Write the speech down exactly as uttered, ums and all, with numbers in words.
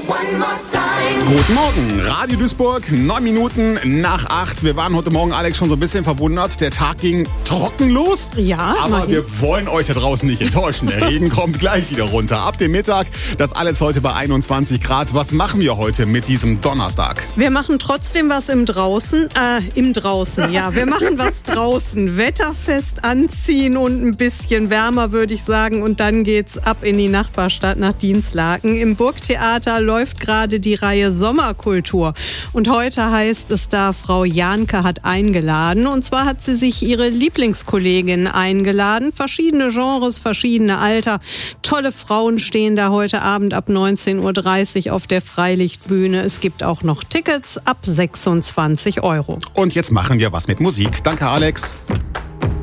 Guten Morgen, Radio Duisburg, neun Minuten nach acht. Wir waren heute Morgen, Alex, schon so ein bisschen verwundert. Der Tag ging trocken los. Ja, aber immerhin. Wir wollen euch da draußen nicht enttäuschen. Der Regen kommt gleich wieder runter. Ab dem Mittag, das alles heute bei einundzwanzig Grad. Was machen wir heute mit diesem Donnerstag? Wir machen trotzdem was im Draußen. Äh, im Draußen, ja. Wir machen was draußen. Wetterfest anziehen und ein bisschen wärmer, würde ich sagen. Und dann geht's ab in die Nachbarstadt nach Dinslaken. Im Burgtheater läuft gerade die Reihe Sommerkultur. Und heute heißt es da, Frau Jahnke hat eingeladen. Und zwar hat sie sich ihre Lieblingskollegin eingeladen. Verschiedene Genres, verschiedene Alter. Tolle Frauen stehen da heute Abend ab neunzehn Uhr dreißig auf der Freilichtbühne. Es gibt auch noch Tickets ab sechsundzwanzig Euro. Und jetzt machen wir was mit Musik. Danke, Alex.